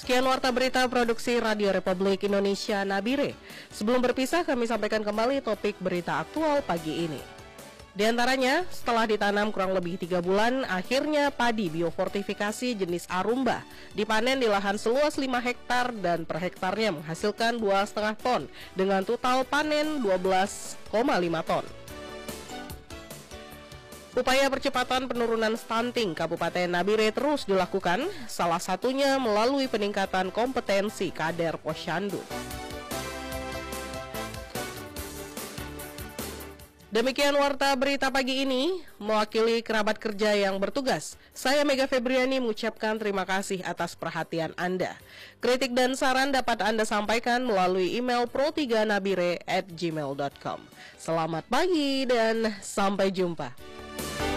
Sekian warta berita produksi Radio Republik Indonesia Nabire. Sebelum berpisah, kami sampaikan kembali topik berita aktual pagi ini. Di antaranya, setelah ditanam kurang lebih 3 bulan, akhirnya padi biofortifikasi jenis Arumba dipanen di lahan seluas 5 hektar dan per hektarnya menghasilkan 2,5 ton dengan total panen 12,5 ton. Upaya percepatan penurunan stunting Kabupaten Nabire terus dilakukan, salah satunya melalui peningkatan kompetensi kader Posyandu. Demikian warta berita pagi ini, mewakili kerabat kerja yang bertugas, saya Mega Febriani mengucapkan terima kasih atas perhatian Anda. Kritik dan saran dapat Anda sampaikan melalui email pro3nabire@gmail.com. Selamat pagi dan sampai jumpa.